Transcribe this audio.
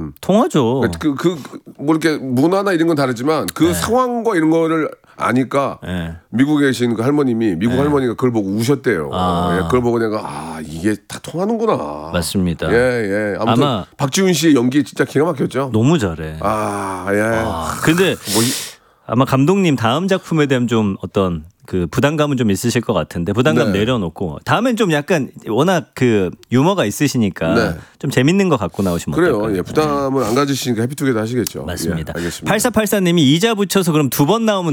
통하죠. 뭐 이렇게 문화나 이런 건 다르지만 그 상황과 이런 거를 아니까 미국에 계신 그 할머님이 미국 할머니가 그걸 보고 우셨대요. 예, 그걸 보고 내가 이게 다 통하는구나. 맞습니다. 예. 아무튼 아마 박지훈 씨의 연기 진짜 기가 막혔죠. 너무 잘해. 근데 아마 감독님 다음 작품에 대한 좀 어떤 그 부담감은 좀 있으실 것 같은데 부담감 내려놓고 다음엔 좀 약간 워낙 그 유머가 있으시니까 좀 재밌는 거 갖고 나오시면 그래요. 어떨까요? 예, 부담을 안 가지시니까 해피투게더 하시겠죠. 맞습니다. 예, 알겠습니다. 8484님이 이자 붙여서 그럼 2번 나오면